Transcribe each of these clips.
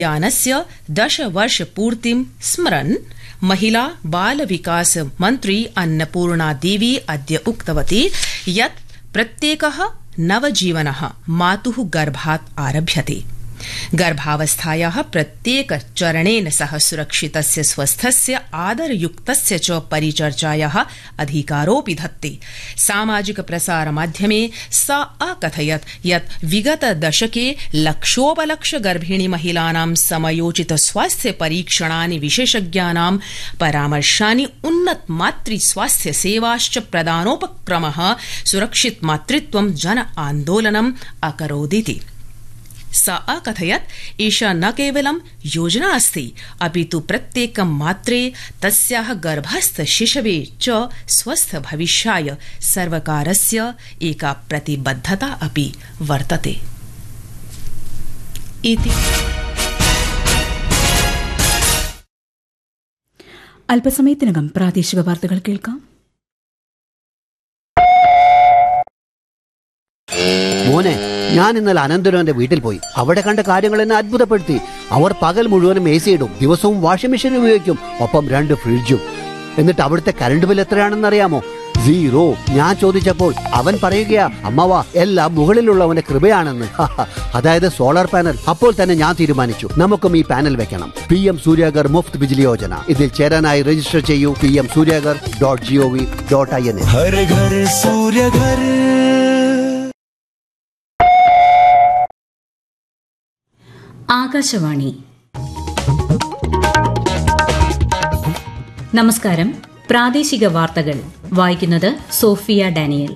यानस्य 10 वर्षपूर्तिं स्मरन् महिला बाल विकास मन्त्री अन्नपूर्णा देवी अद्य उक्तवती यत् प्रत्येकः नवजीवनः मातुः गर्भात् आरभ्यते। गर्भावस्थायाः प्रत्येक चरणेन सह सुरक्षितस्य स्वस्थस्य आदरयुक्तस्य च परिचर्चायाः अधिकारोऽपि धत्ते। सामाजिक प्रसार माध्यमे सा अकथयत् यत् विगत दशके लक्षोपलक्ष गर्भिणी महिलानां समयोचित स्वास्थ्य परीक्षणानि विशेषज्ञानां परामर्शानि उन्नत मातृ स्वास्थ्य सेवाश्च प्रदानोपक्रमः सुरक्षित मातृत्वं जन आन्दोलनम् अकरोदिति। सा अकथयत् एषा न केवलं योजना अस्ति अपितु प्रत्येकं मात्रे तस्याः गर्भस्थ शिशवे च स्वस्थ भविष्याय सर्वकारस्य एका प्रतिबद्धता अपि वर्तते। इति അല്പസമയത്തിനകം പ്രാദേശിക വാർത്തകൾ കേൾക്കാം. മോനെ, ഞാൻ ഇന്നലെ അനന്തരവന്റെ വീട്ടിൽ പോയി. അവിടെ കണ്ട കാര്യങ്ങൾ എന്നെ അത്ഭുതപ്പെടുത്തി. അവർ പകൽ മുഴുവനും AC ഇടും, ദിവസവും വാഷിംഗ് മെഷീൻ ഉപയോഗിക്കും, ഒപ്പം 2 ഫ്രിഡ്ജും. എന്നിട്ട് അവിടുത്തെ കറണ്ട് ബിൽ എത്രയാണെന്ന് അറിയാമോ? 0. ഞാൻ ചോദിച്ചപ്പോൾ അവൻ പറയുകയാ, അമ്മവാ എല്ലാം മുകളിലുള്ളവന്റെ കൃപയാണെന്ന്. അതായത് സോളാർ പാനൽ. അപ്പോൾ തന്നെ ഞാൻ തീരുമാനിച്ചു, നമുക്കും ഈ പാനൽ വെക്കണം. PM സൂര്യാഗർ മുഫ്ത് ബിജ്ലി യോജന. ഇതിൽ ചേരാനായി രജിസ്റ്റർ ചെയ്യൂ pmsuryagar.gov.in. ഹര ഘർ സൂര്യഘർ. ആകാശവാണി. നമസ്കാരം. പ്രാദേശിക വാർത്തകൾ വായിക്കുന്നത് സോഫിയ ഡാനിയൽ.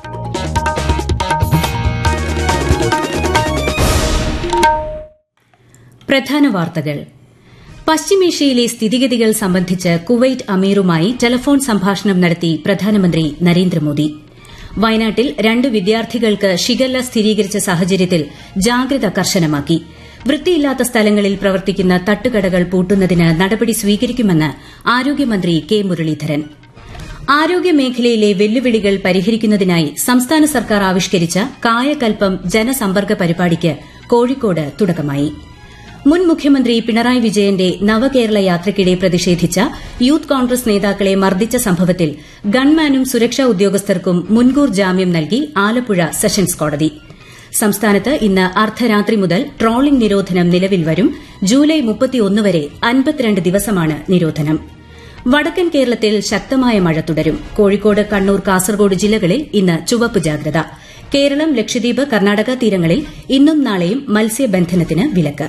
പ്രധാന വാർത്തകൾ. പശ്ചിമേഷ്യയിലെ സ്ഥിതിഗതികൾ സംബന്ധിച്ച് കുവൈറ്റ് അമീറുമായി ടെലിഫോൺ സംഭാഷണം നടത്തി പ്രധാനമന്ത്രി നരേന്ദ്രമോദി. വയനാട്ടിൽ 2 വിദ്യാർത്ഥികൾക്ക് ഷിഗല്ല സ്ഥിരീകരിച്ച സാഹചര്യത്തിൽ ജാഗ്രത കർശനമാക്കി. വൃത്തിയില്ലാത്ത സ്ഥലങ്ങളിൽ പ്രവർത്തിക്കുന്ന തട്ടുകടകൾ പൂട്ടുന്നതിന് നടപടി സ്വീകരിക്കുമെന്ന് ആരോഗ്യമന്ത്രി കെ മുരളീധരൻ. ആരോഗ്യമേഖലയിലെ വെല്ലുവിളികൾ പരിഹരിക്കുന്നതിനായി സംസ്ഥാന സർക്കാർ ആവിഷ്കരിച്ച കായകൽപ്പം ജനസമ്പർക്ക പരിപാടിക്ക് കോഴിക്കോട് തുടക്കമായി. മുൻ മുഖ്യമന്ത്രി പിണറായി വിജയന്റെ നവകേരള യാത്രയ്ക്കിടെ പ്രതിഷേധിച്ച യൂത്ത് കോൺഗ്രസ് നേതാക്കളെ മർദ്ദിച്ച സംഭവത്തിൽ ഗൺമാനും സുരക്ഷാ ഉദ്യോഗസ്ഥർക്കും മുൻകൂർ ജാമ്യം നൽകി ആലപ്പുഴ സെഷൻസ് കോടതി. സംസ്ഥാനത്ത് ഇന്ന് അർദ്ധരാത്രി മുതൽ ട്രോളിംഗ് നിരോധനം നിലവിൽ വരും. ജൂലൈ 31 വരെ 52 ദിവസമാണ് നിരോധനം. വടക്കൻ കേരളത്തിൽ ശക്തമായ മഴ തുടരും. കോഴിക്കോട്, കണ്ണൂർ, കാസർഗോഡ് ജില്ലകളിൽ ഇന്ന് ചുവപ്പ് ജാഗ്രത. കേരളം, ലക്ഷദ്വീപ്, കർണാടക തീരങ്ങളിൽ ഇന്നും നാളെയും മത്സ്യബന്ധനത്തിന് വിലക്ക്.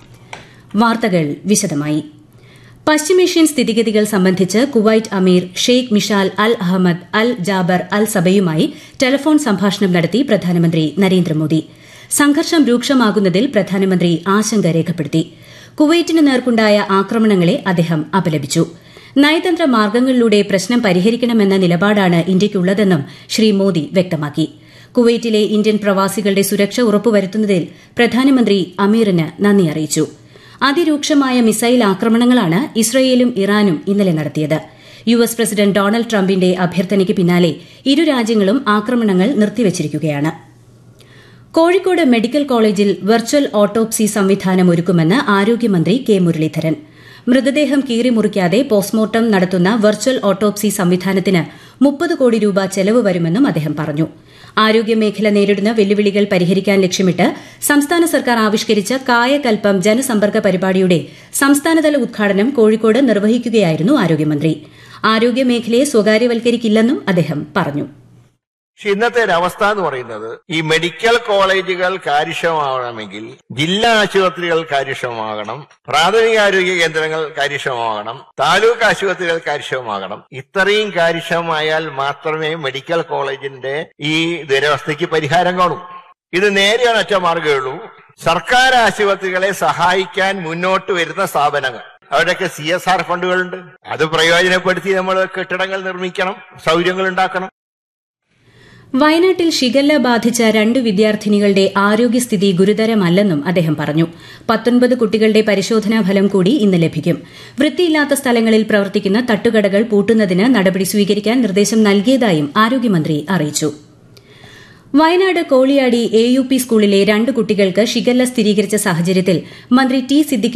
വാർത്തകൾ വിശദമായി. പശ്ചിമേഷ്യൻ സ്ഥിതിഗതികൾ സംബന്ധിച്ച് കുവൈറ്റ് അമീർ ഷെയ്ഖ് മിഷാൽ അൽ അഹമ്മദ് അൽ ജാബർ അൽ സബയുമായി ടെലിഫോൺ സംഭാഷണം നടത്തി പ്രധാനമന്ത്രി നരേന്ദ്രമോദി. സംഘർഷം രൂക്ഷമാകുന്നതിൽ പ്രധാനമന്ത്രി ആശങ്ക രേഖപ്പെടുത്തി. കുവൈറ്റിന് നേർക്കുണ്ടായ ആക്രമണങ്ങളെ അദ്ദേഹം അപലപിച്ചു. നയതന്ത്ര മാർഗ്ഗങ്ങളിലൂടെ പ്രശ്നം പരിഹരിക്കണമെന്ന നിലപാടാണ് ഇന്ത്യയ്ക്കുള്ളതെന്നും ശ്രീ മോദി വ്യക്തമാക്കി. കുവൈറ്റിലെ ഇന്ത്യൻ പ്രവാസികളുടെ സുരക്ഷ ഉറപ്പുവരുത്തുന്നതിൽ പ്രധാനമന്ത്രി അമീറിന് നന്ദി അറിയിച്ചു. അതിരൂക്ഷമായ മിസൈൽ ആക്രമണങ്ങളാണ് ഇസ്രയേലും ഇറാനും ഇന്നലെ നടത്തിയത്. US പ്രസിഡന്റ് ഡൊണാൾഡ് ട്രംപിന്റെ അഭ്യർത്ഥനയ്ക്ക് പിന്നാലെ ഇരു രാജ്യങ്ങളും ആക്രമണങ്ങൾ നിർത്തിവച്ചിരിക്കുകയാണ്. കോഴിക്കോട് മെഡിക്കൽ കോളേജിൽ വെർച്വൽ ഓട്ടോപ്സി സംവിധാനം ഒരുക്കുമെന്ന് ആരോഗ്യമന്ത്രി കെ മുരളീധരൻ. മൃതദേഹം കീറിമുറിക്കാതെ പോസ്റ്റ്മോർട്ടം നടത്തുന്ന വെർച്വൽ ഓട്ടോപ്സി സംവിധാനത്തിന് 30 കോടി രൂപ ചെലവ് വരുമെന്നും അദ്ദേഹം പറഞ്ഞു. ആരോഗ്യമേഖല നേരിടുന്ന വെല്ലുവിളികൾ പരിഹരിക്കാൻ ലക്ഷ്യമിട്ട് സംസ്ഥാന സർക്കാർ ആവിഷ്കരിച്ച കായകൽപ്പം ജനസമ്പർക്ക പരിപാടിയുടെ സംസ്ഥാനതല ഉദ്ഘാടനം കോഴിക്കോട് നിർവഹിക്കുകയായിരുന്നു ആരോഗ്യമന്ത്രി. ആരോഗ്യമേഖലയെ സ്വകാര്യവൽക്കരിക്കില്ലെന്നും അദ്ദേഹം പറഞ്ഞു. പക്ഷെ ഇന്നത്തെ ഒരു അവസ്ഥ എന്ന് പറയുന്നത്, ഈ മെഡിക്കൽ കോളേജുകൾ കാര്യക്ഷമമാകണമെങ്കിൽ ജില്ലാ ആശുപത്രികൾ കാര്യക്ഷമമാകണം, പ്രാഥമികാരോഗ്യ കേന്ദ്രങ്ങൾ കാര്യക്ഷമമാകണം, താലൂക്ക് ആശുപത്രികൾ കാര്യക്ഷമമാകണം. ഇത്രയും കാര്യക്ഷമമായാൽ മാത്രമേ മെഡിക്കൽ കോളേജിന്റെ ഈ ദുരവസ്ഥയ്ക്ക് പരിഹാരം കാണൂ. ഇത് നേരെയാണ് ഒറ്റ മാർഗ്ഗമേ ഉള്ളൂ. സർക്കാർ ആശുപത്രികളെ സഹായിക്കാൻ മുന്നോട്ട് വരുന്ന സ്ഥാപനങ്ങൾ, അവരുടെയൊക്കെ CSR ഫണ്ടുകളുണ്ട്, അത് പ്രയോജനപ്പെടുത്തി നമ്മൾ കെട്ടിടങ്ങൾ നിർമ്മിക്കണം, സൗകര്യങ്ങൾ ഉണ്ടാക്കണം. വയനാട്ടിൽ ഷിഗല്ല ബാധിച്ച 2 വിദ്യാർത്ഥിനികളുടെ ആരോഗ്യസ്ഥിതി ഗുരുതരമല്ലെന്നും അദ്ദേഹം പറഞ്ഞു. 19 കുട്ടികളുടെ പരിശോധനാ ഫലം കൂടി ഇന്ന് ലഭിക്കും. വൃത്തിയില്ലാത്ത സ്ഥലങ്ങളിൽ പ്രവർത്തിക്കുന്ന തട്ടുകടകൾ പൂട്ടുന്നതിന് നടപടി സ്വീകരിക്കാൻ നിർദ്ദേശം നൽകിയതായും ആരോഗ്യമന്ത്രി അറിയിച്ചു. വയനാട് കോളിയാടി AUP സ്കൂളിലെ 2 കുട്ടികൾക്ക് ഷിഗല്ല സ്ഥിരീകരിച്ച സാഹചര്യത്തിൽ മന്ത്രി ടി